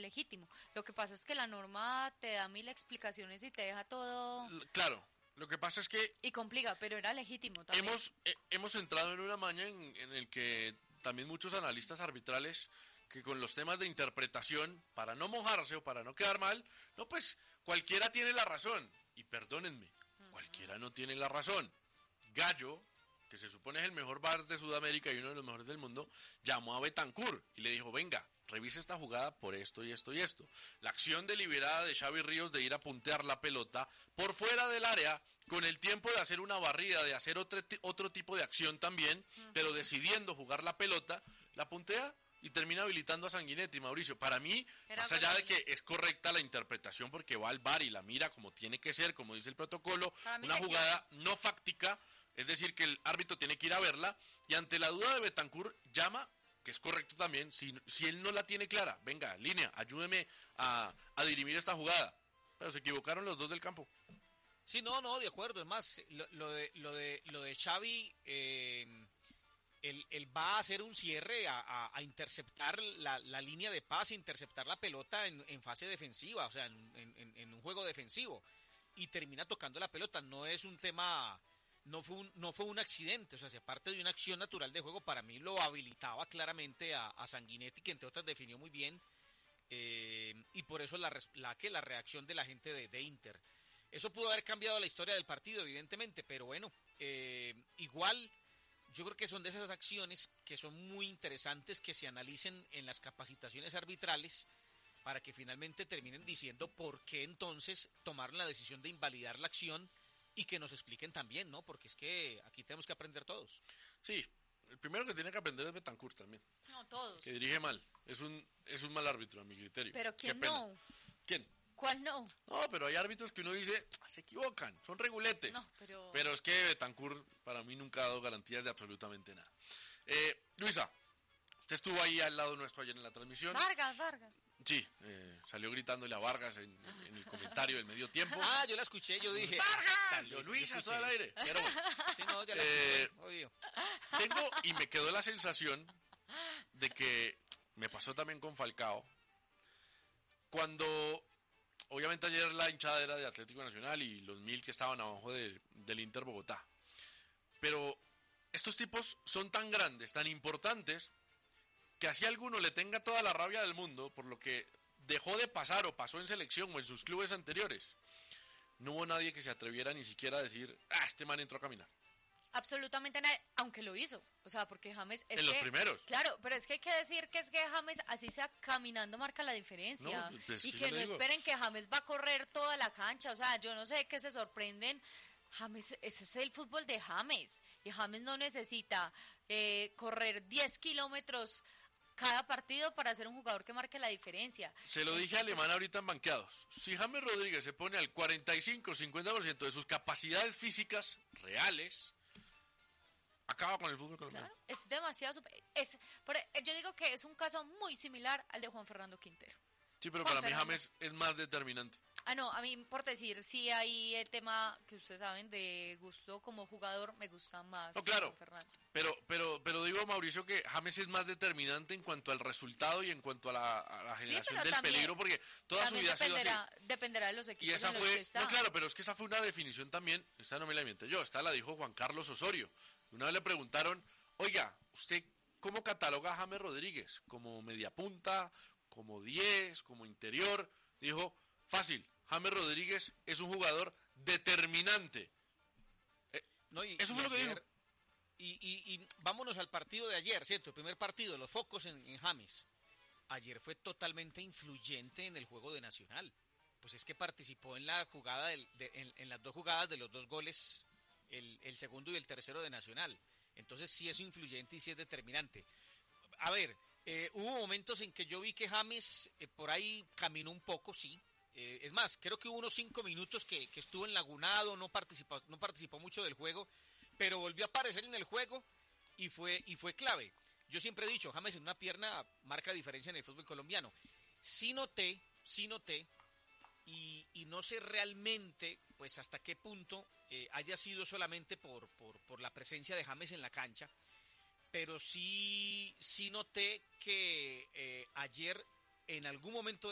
legítimo. Lo que pasa es que la norma te da 1000 explicaciones y te deja todo... Claro, lo que pasa es que Y complica, pero era legítimo también. hemos entrado en una maña en el que también muchos analistas arbitrales, que con los temas de interpretación, para no mojarse o para no quedar mal, no, pues cualquiera tiene la razón. Y perdónenme, cualquiera no tiene la razón. Gallo, que se supone es el mejor VAR de Sudamérica y uno de los mejores del mundo, llamó a Betancur y le dijo, venga, revise esta jugada por esto y esto y esto. La acción deliberada de Xavi Ríos de ir a puntear la pelota por fuera del área, con el tiempo de hacer una barrida, de hacer otro tipo de acción también, pero decidiendo jugar la pelota, la puntea y termina habilitando a Sanguinetti, Mauricio. Para mí, Era más allá de penal. que es correcta la interpretación porque va al VAR y la mira como tiene que ser, como dice el protocolo, Para mí una se jugada no fáctica, es decir, que el árbitro tiene que ir a verla, y ante la duda de Betancur, llama, que es correcto también, si él no la tiene clara, venga, línea, ayúdeme a dirimir esta jugada. Pero se equivocaron los dos del campo. Sí, no, de acuerdo. Es más, lo de Xavi, él va a hacer un cierre a interceptar la línea de pase, interceptar la pelota en fase defensiva, o sea, en un juego defensivo, y termina tocando la pelota. No es un tema, no fue un accidente, o sea, si aparte de una acción natural de juego, para mí lo habilitaba claramente a Sanguinetti, que entre otras definió muy bien, y por eso la reacción de la gente de Inter. Eso pudo haber cambiado la historia del partido, evidentemente, pero bueno, igual yo creo que son de esas acciones que son muy interesantes que se analicen en las capacitaciones arbitrales para que finalmente terminen diciendo por qué entonces tomaron la decisión de invalidar la acción y que nos expliquen también, ¿no? Porque es que aquí tenemos que aprender todos. Sí, el primero que tiene que aprender es Betancur también, No, todos. que dirige mal. Es un mal árbitro, a mi criterio. Pero Qué ¿quién pena. no? ¿Quién? ¿Cuál no? No, pero hay árbitros que uno dice, se equivocan, son reguletes. No, pero... Pero es que Betancur para mí nunca ha dado garantías de absolutamente nada. Luisa, usted estuvo ahí al lado nuestro ayer en la transmisión. Vargas. Sí, salió gritándole a Vargas en el comentario del medio tiempo. Ah, yo la escuché, yo dije... ¡Vargas! Yo Luisa, escuché. todo al aire. Pero bueno, Sí, no, ya la escuché, obvio. tengo y me quedó la sensación de que me pasó también con Falcao. Cuando, obviamente ayer la hinchada era de Atlético Nacional y los 1000 que estaban abajo del Inter Bogotá. Pero estos tipos son tan grandes, tan importantes, que así alguno le tenga toda la rabia del mundo por lo que dejó de pasar o pasó en selección o en sus clubes anteriores, no hubo nadie que se atreviera ni siquiera a decir, este man entró a caminar. Absolutamente nadie, aunque lo hizo. O sea, porque James... En los primeros. Claro, pero es que hay que decir que es que James, así sea caminando, marca la diferencia. No, pues, y yo que le no digo. esperen que James va a correr toda la cancha. O sea, yo no sé qué se sorprenden. James, ese es el fútbol de James. Y James no necesita correr 10 kilómetros cada partido para ser un jugador que marque la diferencia. Se lo dije a Alemán ahorita en banqueados. Si James Rodríguez se pone al 45-50% de sus capacidades físicas reales, acaba con el fútbol colombiano. Claro, es demasiado... yo digo que es un caso muy similar al de Juan Fernando Quintero. Sí, pero Juan para mí Fernando. James es más determinante. Ah, no, a mí, por decir, sí hay el tema que ustedes saben de gusto como jugador, me gusta más. No, claro. Juan Fernando. Pero digo, Mauricio, que James es más determinante en cuanto al resultado y en cuanto a la generación pero del también- peligro, porque toda su También vida ha sido así. dependerá de los Y equipos esa en los fue, que está. no, claro, pero es que esa fue una definición también, esta no me la inventé yo, esta la dijo Juan Carlos Osorio. Una vez le preguntaron, oiga, ¿usted cómo cataloga a James Rodríguez? ¿Como mediapunta, como 10, como interior? Dijo, fácil, James Rodríguez es un jugador determinante. No, Eso fue lo que dijo. Y vámonos al partido de ayer, ¿cierto? El primer partido, los focos en James. Ayer fue totalmente influyente en el juego de Nacional. Pues es que participó en la jugada en las dos jugadas de los dos goles, el segundo y el tercero de Nacional. Entonces sí es influyente y sí es determinante. A ver, hubo momentos en que yo vi que James por ahí caminó un poco, sí. Es más, creo que hubo unos 5 minutos que estuvo enlagunado, no participó mucho del juego, pero volvió a aparecer en el juego y fue clave. Yo siempre he dicho, James en una pierna marca diferencia en el fútbol colombiano. Sí noté, y no sé realmente pues hasta qué punto haya sido solamente por la presencia de James en la cancha, pero sí noté que ayer en algún momento